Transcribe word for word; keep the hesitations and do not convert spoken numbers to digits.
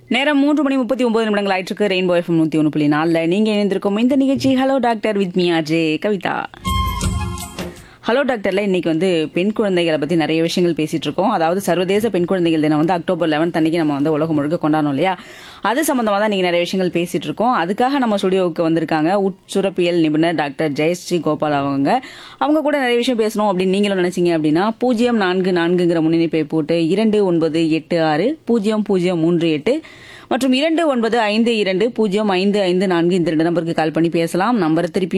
நேரம் மூன்று மணி முப்பத்தி ஒன்பது நிமிடங்கள் ஆயிற்றுக்கு ரெயின்போ எஃப்எம் நூத்தி ஒன்று புள்ளி நாலுல நீங்க இணைந்திருக்கும் இந்த நிகழ்ச்சி hello doctor with me RJ Kavitha. Hello டாக்டர்ல இன்னைக்கு வந்து பெண் குழந்தைகளை பத்தி நிறைய விஷயங்கள் பேசிட்டு இருக்கோம். அதாவது சர்வதேச பெண் குழந்தைகள் தினம் வந்து அக்டோபர் பதினொன்று அன்னைக்கு நம்ம வந்து உலகம் முழுக்க கொண்டாடணும் இல்லையா? அது சம்பந்தமா தான் நீங்க நிறைய விஷயங்கள் பேசிட்டு இருக்கோம். அதுக்காக நம்ம ஸ்டுடியோவுக்கு வந்திருக்காங்க உட்சுரப்பியல் நிபுணர் டாக்டர் ஜெயஸ்ரீ கோபால். அவங்க அவங்க கூட நிறைய விஷயம் பேசணும் அப்படின்னு நீங்களும் நினைச்சீங்க அப்படின்னா பூஜ்ஜியம் நான்கு நான்குங்கிற முன்னிணைப்பை போட்டு இரண்டு ஒன்பது எட்டு ஆறு பூஜ்ஜியம் பூஜ்ஜியம் மூன்று எட்டு மற்றும் இரண்டு ஒன்பது ஐந்து இரண்டு பூஜ்ஜியம் ஐந்து ஐந்து நான்கு இந்த ரெண்டு நம்பருக்கு கால் பண்ணி பேசலாம். நம்பரை திருப்பி